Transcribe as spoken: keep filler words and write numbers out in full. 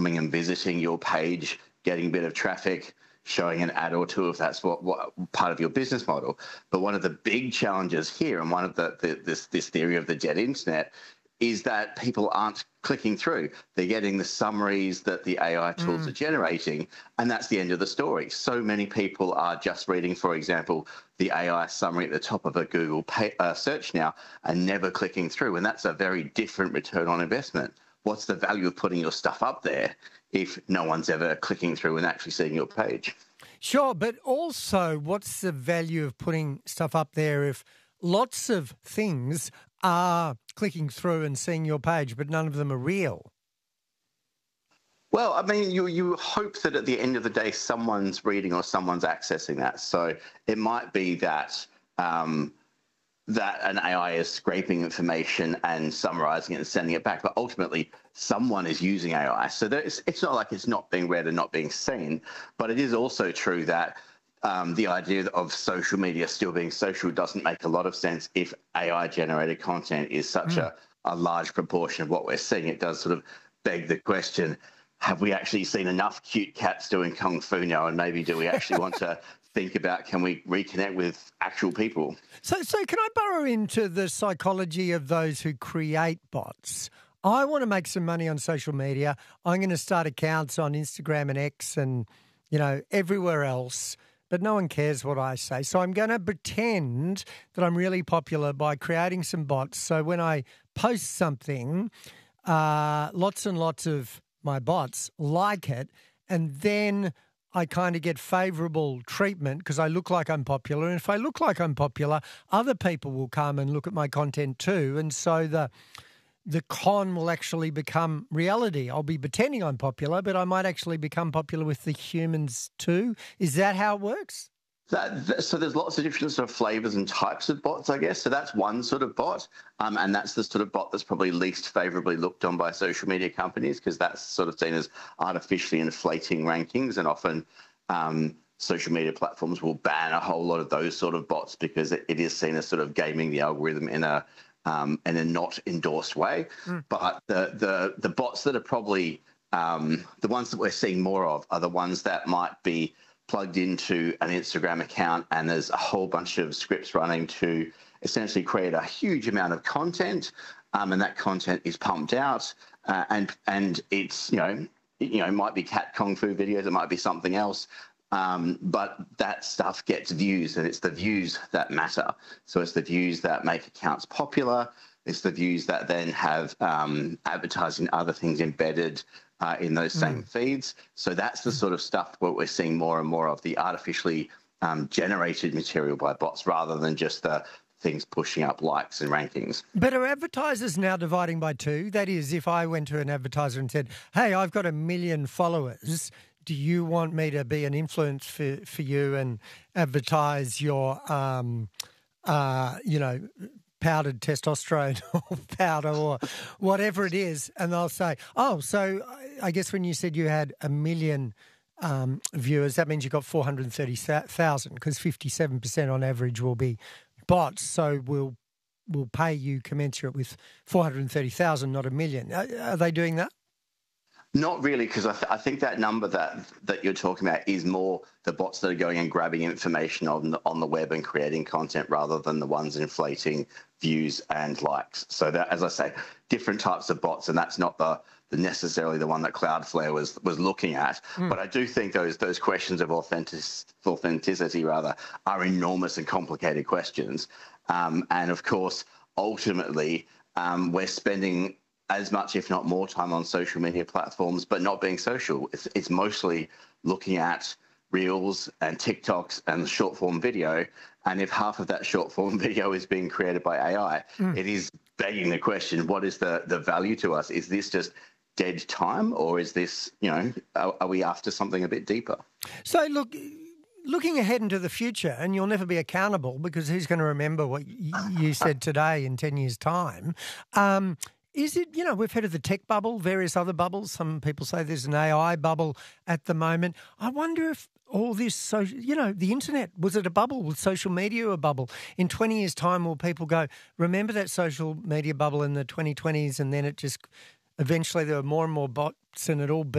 coming and visiting your page, getting a bit of traffic, showing an ad or two if that's what, what part of your business model. But one of the big challenges here, and one of the, the this this theory of the dead internet, is that people aren't clicking through. They're getting the summaries that the A I tools mm. are generating, and that's the end of the story. So many people are just reading, for example, the A I summary at the top of a Google pay, uh, search now and never clicking through, and that's a very different return on investment. What's the value of putting your stuff up there if no one's ever clicking through and actually seeing your page? Sure, but also what's the value of putting stuff up there if lots of things are clicking through and seeing your page, but none of them are real? Well, I mean, you you hope that at the end of the day, someone's reading or someone's accessing that. So it might be that um, that an A I is scraping information and summarizing it and sending it back, but ultimately someone is using A I. So it's, it's not like it's not being read and not being seen, but it is also true that Um, the idea of social media still being social doesn't make a lot of sense if A I-generated content is such mm. a, a large proportion of what we're seeing. It does sort of beg the question, have we actually seen enough cute cats doing kung fu now? And maybe do we actually want to think about, can we reconnect with actual people? So, so can I burrow into the psychology of those who create bots? I want to make some money on social media. I'm going to start accounts on Instagram and X and, you know, everywhere else. But no one cares what I say. So I'm going to pretend that I'm really popular by creating some bots. So when I post something, uh, lots and lots of my bots like it, and then I kind of get favourable treatment because I look like I'm popular. And if I look like I'm popular, other people will come and look at my content too. And so the the con will actually become reality. I'll be pretending I'm popular, but I might actually become popular with the humans too. Is that how it works? That, that, so there's lots of different sort of flavors and types of bots, I guess. So that's one sort of bot, um, and that's the sort of bot that's probably least favorably looked on by social media companies because that's sort of seen as artificially inflating rankings, and often um, social media platforms will ban a whole lot of those sort of bots because it, it is seen as sort of gaming the algorithm in a Um, in a not endorsed way. Mm. But the, the the bots that are probably um, the ones that we're seeing more of are the ones that might be plugged into an Instagram account and there's a whole bunch of scripts running to essentially create a huge amount of content, um, and that content is pumped out, uh, and and it's you know you know it might be cat kung fu videos, it might be something else. Um, but that stuff gets views, and it's the views that matter. So it's the views that make accounts popular. It's the views that then have um, advertising, other things embedded uh, in those same mm. feeds. So that's the sort of stuff what we're seeing more and more of, the artificially um, generated material by bots rather than just the things pushing up likes and rankings. But are advertisers now dividing by two? That is, if I went to an advertiser and said, hey, I've got a million followers, do you want me to be an influence for, for you and advertise your, um, uh, you know, powdered testosterone or powder or whatever it is? And they'll say, oh, so I guess when you said you had a million um, viewers, that means you got four hundred thirty thousand because fifty-seven percent on average will be bots. So we'll, we'll pay you commensurate with four hundred thirty thousand, not a million. Are, are they doing that? Not really, because I, th- I think that number that that you're talking about is more the bots that are going and grabbing information on the, on the web and creating content rather than the ones inflating views and likes. So that, as I say, different types of bots, and that's not the, the necessarily the one that Cloudflare was was looking at. Mm. But I do think those those questions of authentic, authenticity rather are enormous and complicated questions. Um, and of course, ultimately, um, we're spending as much, if not more, time on social media platforms, but not being social. It's, it's mostly looking at Reels and TikToks and short form video. And if half of that short form video is being created by A I, mm. it is begging the question, what is the, the value to us? Is this just dead time, or is this, you know, are, are we after something a bit deeper? So look, looking ahead into the future, and you'll never be accountable because who's going to remember what you said today in ten years' time? Um, Is it, you know, we've heard of the tech bubble, various other bubbles. Some people say there's an A I bubble at the moment. I wonder if all this, so you know, the internet, was it a bubble? Was social media a bubble? In twenty years' time, will people go, remember that social media bubble in the twenty twenties, and then it just, eventually there were more and more bots and it all